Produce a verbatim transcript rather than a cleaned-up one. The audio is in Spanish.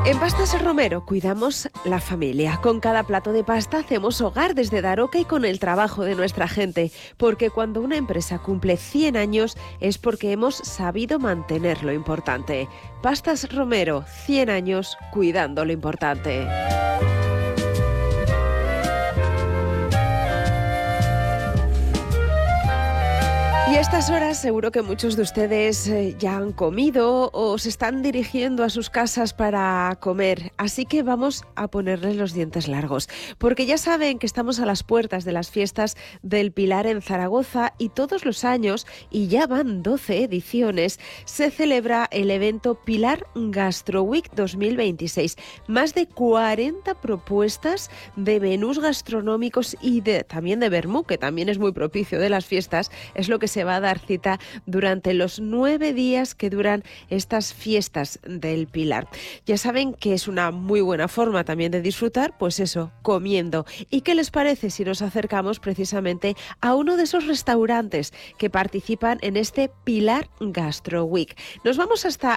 En Pastas Romero cuidamos la familia. Con cada plato de pasta hacemos hogar desde Daroca y con el trabajo de nuestra gente. Porque cuando una empresa cumple cien años es porque hemos sabido mantener lo importante. Pastas Romero, cien años cuidando lo importante. Y a estas horas seguro que muchos de ustedes ya han comido o se están dirigiendo a sus casas para comer. Así que vamos a ponerles los dientes largos. Porque ya saben que estamos a las puertas de las fiestas del Pilar en Zaragoza y todos los años, y ya van doce ediciones, se celebra el evento Pilar Gastro Week dos mil veintiséis. Más de cuarenta propuestas de menús gastronómicos y de, también de vermú, que también es muy propicio de las fiestas, es lo que se va a dar cita durante los nueve días que duran estas fiestas del Pilar. Ya saben que es una muy buena forma también de disfrutar, pues eso, comiendo. ¿Y qué les parece si nos acercamos precisamente a uno de esos restaurantes que participan en este Pilar Gastro Week? Nos vamos hasta